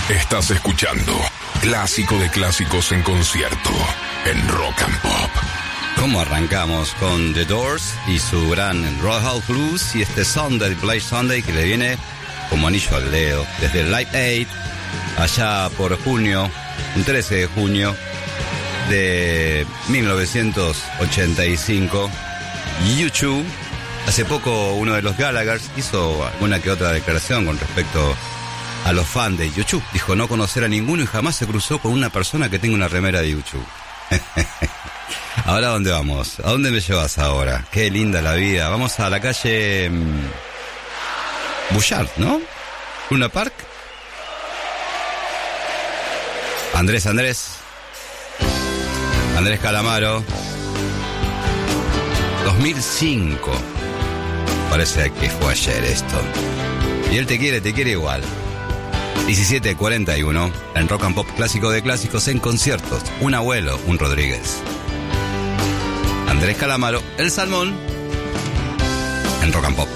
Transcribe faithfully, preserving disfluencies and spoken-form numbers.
Estás escuchando Clásico de Clásicos en concierto en Rock and Pop. ¿Cómo arrancamos? Con The Doors y su gran Roadhouse Blues y este Sunday, Blaze Sunday, que le viene como anillo al dedo. Desde el Live Aid, allá por junio, un trece de junio de mil novecientos ochenta y cinco, U dos, hace poco uno de los Gallaghers hizo alguna que otra declaración con respecto a los fans de U dos. Dijo no conocer a ninguno y jamás se cruzó con una persona que tenga una remera de U dos. Ahora, ¿a dónde vamos? ¿A dónde me llevas ahora? Qué linda la vida. Vamos a la calle mmm, Bouchard, ¿no? Luna Park. Andrés Andrés. Andrés Calamaro. dos mil cinco. Parece que fue ayer esto. Y él te quiere, te quiere igual. diecisiete cuarenta y uno, en Rock and Pop, clásico de clásicos en conciertos. Un abuelo, un Rodríguez. Andrés Calamaro, El Salmón, en Rock and Pop.